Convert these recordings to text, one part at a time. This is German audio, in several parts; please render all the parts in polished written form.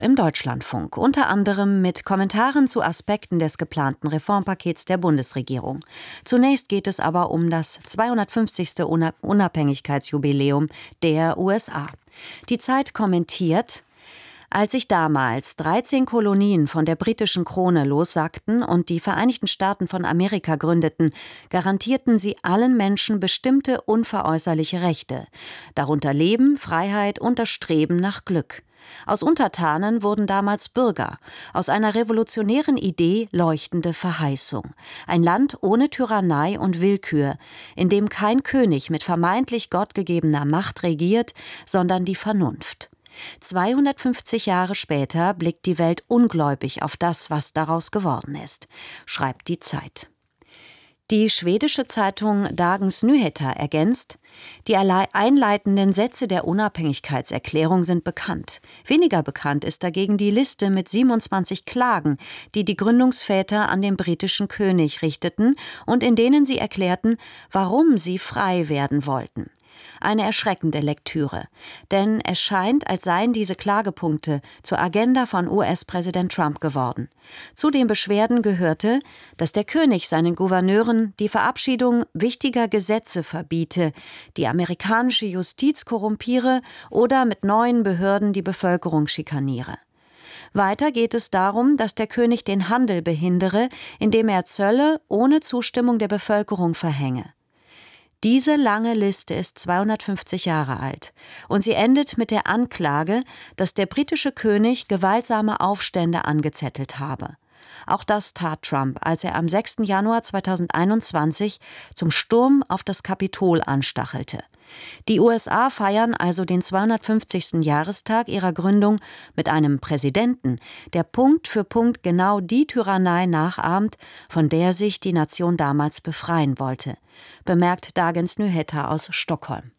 im Deutschlandfunk, unter anderem mit Kommentaren zu Aspekten des geplanten Reformpakets der Bundesregierung. Zunächst geht es aber um das 250. Unabhängigkeitsjubiläum der USA. Die Zeit kommentiert: Als sich damals 13 Kolonien von der britischen Krone lossagten und die Vereinigten Staaten von Amerika gründeten, garantierten sie allen Menschen bestimmte unveräußerliche Rechte, darunter Leben, Freiheit und das Streben nach Glück. Aus Untertanen wurden damals Bürger, aus einer revolutionären Idee leuchtende Verheißung. Ein Land ohne Tyrannei und Willkür, in dem kein König mit vermeintlich gottgegebener Macht regiert, sondern die Vernunft. 250 Jahre später blickt die Welt ungläubig auf das, was daraus geworden ist, schreibt die Zeit. Die schwedische Zeitung Dagens Nyheter ergänzt: Die einleitenden Sätze der Unabhängigkeitserklärung sind bekannt. Weniger bekannt ist dagegen die Liste mit 27 Klagen, die die Gründungsväter an den britischen König richteten und in denen sie erklärten, warum sie frei werden wollten. Eine erschreckende Lektüre, denn es scheint, als seien diese Klagepunkte zur Agenda von US-Präsident Trump geworden. Zu den Beschwerden gehörte, dass der König seinen Gouverneuren die Verabschiedung wichtiger Gesetze verbiete, die amerikanische Justiz korrumpiere oder mit neuen Behörden die Bevölkerung schikaniere. Weiter geht es darum, dass der König den Handel behindere, indem er Zölle ohne Zustimmung der Bevölkerung verhänge. Diese lange Liste ist 250 Jahre alt und sie endet mit der Anklage, dass der britische König gewaltsame Aufstände angezettelt habe. Auch das tat Trump, als er am 6. Januar 2021 zum Sturm auf das Kapitol anstachelte. Die USA feiern also den 250. Jahrestag ihrer Gründung mit einem Präsidenten, der Punkt für Punkt genau die Tyrannei nachahmt, von der sich die Nation damals befreien wollte, bemerkt Dagens Nyheter aus Stockholm.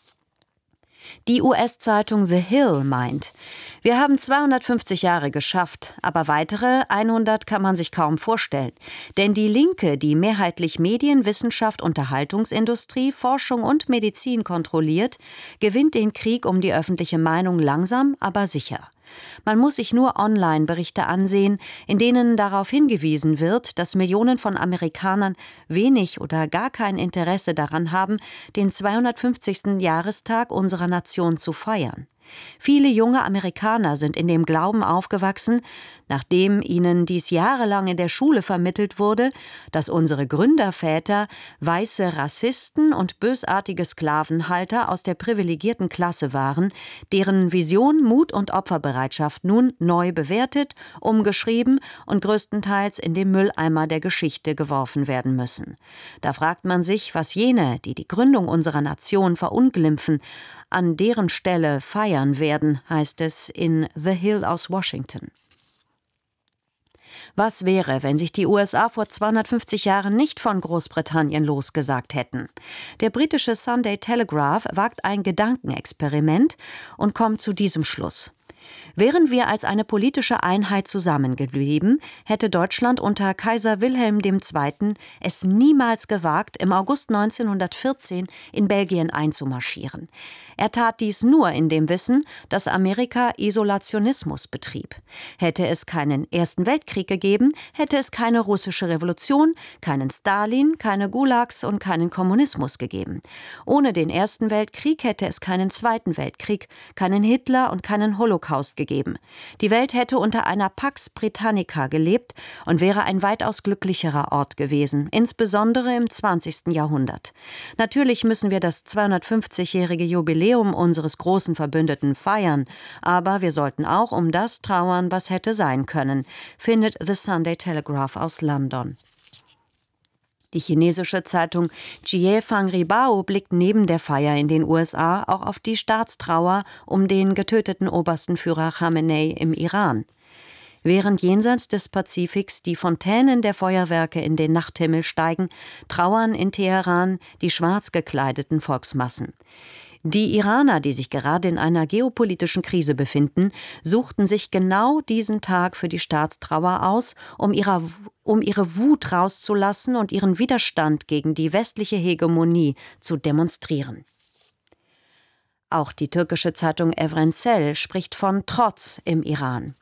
Die US-Zeitung The Hill meint: Wir haben 250 Jahre geschafft, aber weitere 100 kann man sich kaum vorstellen. Denn die Linke, die mehrheitlich Medien, Wissenschaft, Unterhaltungsindustrie, Forschung und Medizin kontrolliert, gewinnt den Krieg um die öffentliche Meinung langsam, aber sicher. Man muss sich nur Online-Berichte ansehen, in denen darauf hingewiesen wird, dass Millionen von Amerikanern wenig oder gar kein Interesse daran haben, den 250. Jahrestag unserer Nation zu feiern. Viele junge Amerikaner sind in dem Glauben aufgewachsen, nachdem ihnen dies jahrelang in der Schule vermittelt wurde, dass unsere Gründerväter weiße Rassisten und bösartige Sklavenhalter aus der privilegierten Klasse waren, deren Vision, Mut und Opferbereitschaft nun neu bewertet, umgeschrieben und größtenteils in den Mülleimer der Geschichte geworfen werden müssen. Da fragt man sich, was jene, die die Gründung unserer Nation verunglimpfen, an deren Stelle feiern werden, heißt es in The Hill aus Washington. Was wäre, wenn sich die USA vor 250 Jahren nicht von Großbritannien losgesagt hätten? Der britische Sunday Telegraph wagt ein Gedankenexperiment und kommt zu diesem Schluss: Wären wir als eine politische Einheit zusammengeblieben, hätte Deutschland unter Kaiser Wilhelm II. Es niemals gewagt, im August 1914 in Belgien einzumarschieren. Er tat dies nur in dem Wissen, dass Amerika Isolationismus betrieb. Hätte es keinen Ersten Weltkrieg gegeben, hätte es keine russische Revolution, keinen Stalin, keine Gulags und keinen Kommunismus gegeben. Ohne den Ersten Weltkrieg hätte es keinen Zweiten Weltkrieg, keinen Hitler und keinen Holocaust gegeben. Die Welt hätte unter einer Pax Britannica gelebt und wäre ein weitaus glücklicherer Ort gewesen, insbesondere im 20. Jahrhundert. Natürlich müssen wir das 250-jährige Jubiläum unseres großen Verbündeten feiern, aber wir sollten auch um das trauern, was hätte sein können, findet The Sunday Telegraph aus London. Die chinesische Zeitung Chie Fangribao blickt neben der Feier in den USA auch auf die Staatstrauer um den getöteten obersten Führer Khamenei im Iran. Während jenseits des Pazifiks die Fontänen der Feuerwerke in den Nachthimmel steigen, trauern in Teheran die schwarz gekleideten Volksmassen. Die Iraner, die sich gerade in einer geopolitischen Krise befinden, suchten sich genau diesen Tag für die Staatstrauer aus, um ihre Wut rauszulassen und ihren Widerstand gegen die westliche Hegemonie zu demonstrieren. Auch die türkische Zeitung Evrensel spricht von Trotz im Iran.